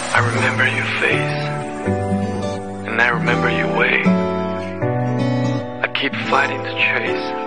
I remember your face, and I remember your way. I keep fighting to chase